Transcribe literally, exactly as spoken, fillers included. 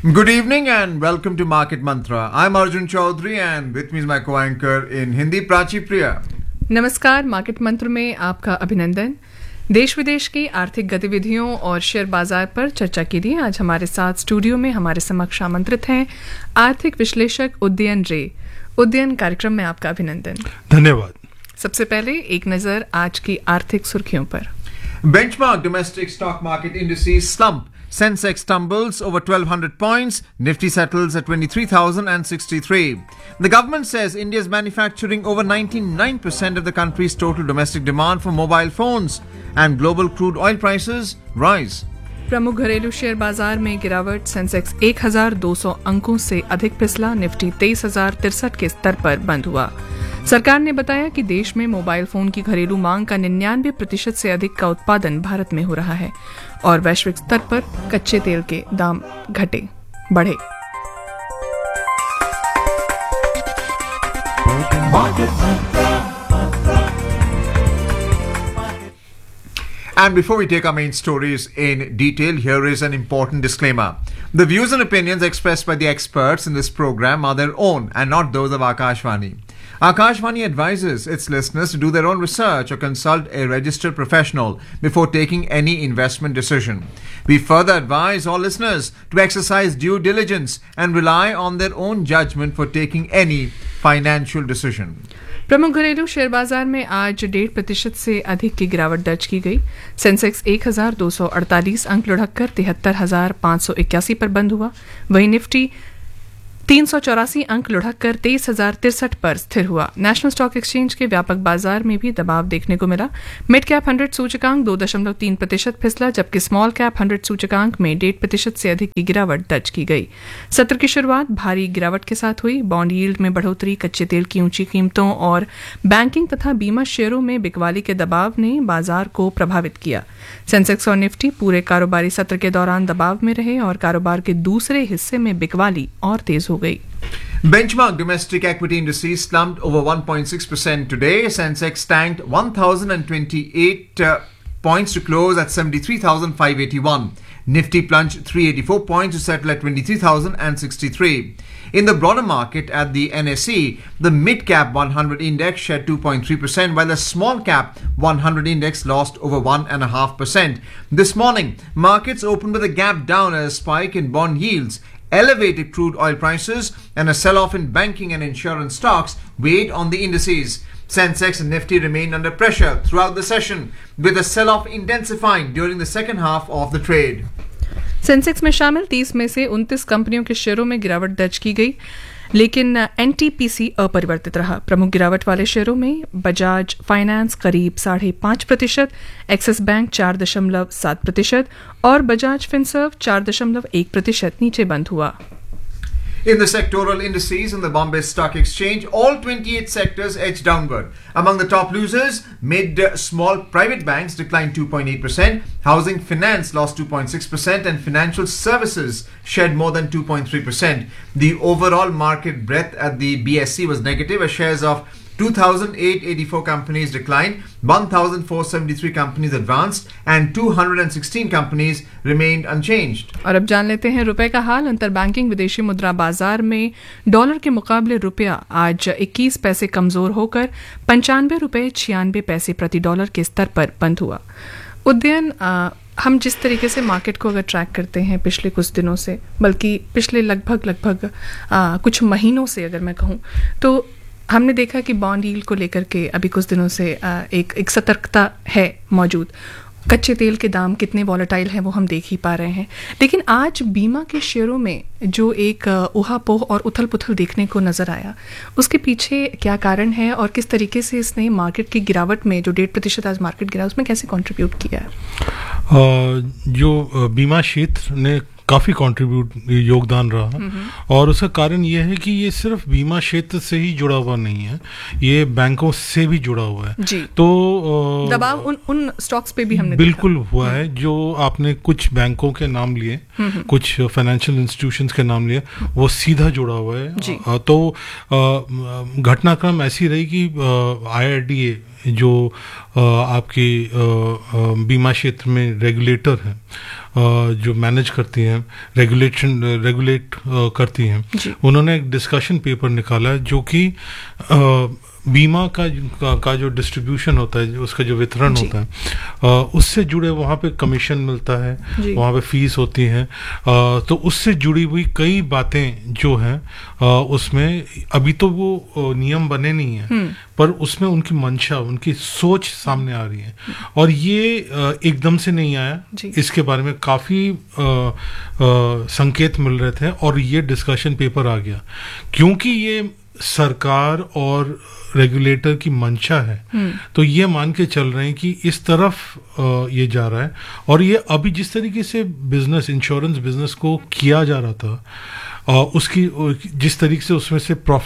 Good evening and welcome to Market Mantra. I'm Arjun Chaudhary and with me is my co-anchor in Hindi, Prachi Priya. नमस्कार, market मंत्र में आपका अभिनंदन। देश विदेश की आर्थिक गतिविधियों और शेयर बाजार पर चर्चा के लिए आज हमारे साथ स्टूडियो में हमारे समक्ष आमंत्रित हैं आर्थिक विश्लेषक उदयन रे। उदयन, कार्यक्रम में आपका अभिनंदन। धन्यवाद। सबसे पहले एक नजर आज की आर्थिक सुर्खियों पर। Benchmark domestic stock market indices slump. Sensex stumbles over twelve hundred points. Nifty settles at twenty-three thousand sixty-three. The government says India is manufacturing over ninety-nine percent of the country's total domestic demand for mobile phones. And global crude oil prices rise. प्रमुख घरेलू share बाजार में गिरावट। Sensex एक हज़ार दो सौ अंकों से अधिक फिसला। निफ्टी तेईस हजार तिरसठ के स्तर पर बंद हुआ। सरकार ने बताया कि देश में मोबाइल फोन की घरेलू मांग का निन्यानवे प्रतिशत से अधिक का उत्पादन भारत में हो रहा है और वैश्विक स्तर पर कच्चे तेल के दाम घटे बढ़े। And before we take our main stories in detail, here is an important disclaimer. The views and opinions expressed by the experts in this program are their own and not those of Akashvani. Akashvani advises its listeners to do their own research or consult a registered professional before taking any investment decision. We further advise all listeners to exercise due diligence and rely on their own judgment for taking any financial decision. प्रमुख घरेलू share बाजार में आज डेढ़ प्रतिशत से अधिक की गिरावट दर्ज की गई। सेंसेक्स एक हजार दो सौ अड़तालीस अंक लुढ़ककर तिहत्तर हजार पाँच सौ इक्यासी पर बंद हुआ। वहीं निफ्टी तीन सौ चौरासी अंक लुढ़ककर तेईस हजार तिरसठ पर स्थिर हुआ। नेशनल स्टॉक एक्सचेंज के व्यापक बाजार में भी दबाव देखने को मिला। मिड कैप हंड्रेड सूचकांक दो दशमलव तीन प्रतिशत फिसला, जबकि स्मॉल कैप हंड्रेड सूचकांक में डेढ़ प्रतिशत से अधिक की गिरावट दर्ज की गई। सत्र की शुरुआत भारी गिरावट के साथ हुई। बॉन्ड यील्ड में बढ़ोतरी, कच्चे तेल की ऊंची कीमतों और बैंकिंग तथा बीमा शेयरों में बिकवाली के दबाव ने बाजार को प्रभावित किया। सेंसेक्स और निफ्टी पूरे कारोबारी सत्र के दौरान दबाव में रहे और कारोबार के दूसरे हिस्से में बिकवाली और तेज हो गई। Benchmark domestic equity indices slumped over one point six percent today. Sensex tanked one thousand twenty-eight uh, points to close at seventy-three thousand five hundred eighty-one. Nifty plunged three hundred eighty-four points to settle at twenty-three thousand sixty-three. In the broader market at the N S E, the mid-cap one hundred index shed two point three percent, while the small-cap one hundred index lost over one point five percent. This morning, markets opened with a gap down as a spike in bond yields, elevated crude oil prices and a sell-off in banking and insurance stocks weighed on the indices. Sensex and Nifty remained under pressure throughout the session, with the sell-off intensifying during the second half of the trade. Sensex में शामिल तीस में से उनतीस कंपनियों के शेयरों में गिरावट दर्ज की गई, लेकिन एनटीपीसी अपरिवर्तित रहा। प्रमुख गिरावट वाले शेयरों में बजाज फाइनेंस करीब साढ़े पाँच प्रतिशत, एक्सिस बैंक चार दशमलव सात प्रतिशत और बजाज फिनसर्व चार दशमलव एक प्रतिशत नीचे बंद हुआ। In the sectoral indices on the Bombay Stock Exchange, all twenty-eight sectors edged downward. Among the top losers, mid-small private banks declined two point eight percent, housing finance lost two point six percent and financial services shed more than two point three percent. The overall market breadth at the B S E was negative as shares of two thousand eight hundred eighty-four companies declined, one thousand four hundred seventy-three companies advanced and two hundred sixteen companies remained unchanged. और अब जान लेते हैं रुपए का हाल। अंतर banking विदेशी मुद्रा बाजार में डॉलर के मुकाबले रुपया आज इक्कीस पैसे कमजोर होकर पंचानवे रुपए छियानवे पैसे प्रति डॉलर के स्तर पर बंद हुआ। उदयन, आ, हम जिस तरीके से मार्केट को अगर ट्रैक करते हैं पिछले कुछ दिनों से, बल्कि पिछले लगभग लगभग आ, कुछ महीनों से अगर मैं कहूँ, तो हमने देखा कि बॉन्ड यील्ड को लेकर के अभी कुछ दिनों से एक एक सतर्कता है मौजूद। कच्चे तेल के दाम कितने वॉलेटाइल हैं वो हम देख ही पा रहे हैं, लेकिन आज बीमा के शेयरों में जो एक ऊहापोह और उथल पुथल देखने को नजर आया, उसके पीछे क्या कारण है और किस तरीके से इसने मार्केट की गिरावट में जो डेढ़ प्रतिशत आज मार्केट गिरा उसमें कैसे कंट्रीब्यूट किया है? जो बीमा क्षेत्र ने काफ़ी कंट्रीब्यूट योगदान रहा और उसका कारण ये है कि ये सिर्फ बीमा क्षेत्र से ही जुड़ा हुआ नहीं है, ये बैंकों से भी जुड़ा हुआ है जी। तो दबाव उन उन स्टॉक्स पे भी हमने बिल्कुल हुआ है। जो आपने कुछ बैंकों के नाम लिए, कुछ फाइनेंशियल इंस्टीट्यूशंस के नाम लिए, वो सीधा जुड़ा हुआ है। तो घटनाक्रम ऐसी रही कि आई आर डी ए जो आपके बीमा क्षेत्र में रेगुलेटर है, जो मैनेज करती हैं, रेगुलेशन रेगुलेट करती हैं, उन्होंने एक डिस्कशन पेपर निकाला है जो कि बीमा का, का का जो डिस्ट्रीब्यूशन होता है, उसका जो वितरण होता है, आ, उससे जुड़े वहाँ पे कमीशन मिलता है, वहाँ पे फीस होती है, आ, तो उससे जुड़ी हुई कई बातें जो हैं उसमें अभी तो वो नियम बने नहीं हैं, पर उसमें उनकी मंशा, उनकी सोच सामने आ रही है। और ये आ, एकदम से नहीं आया, इसके बारे में काफ़ी संकेत मिल रहे थे और ये डिस्कशन पेपर आ गया क्योंकि ये सरकार और रेगुलेटर की मंशा है। तो ये मान के चल रहे हैं कि इस तरफ ये जा रहा है। और ये अभी जिस तरीके से बिजनेस, इंश्योरेंस बिजनेस को किया जा रहा था, उसकी जिस तरीके से उसमें से प्रॉफिट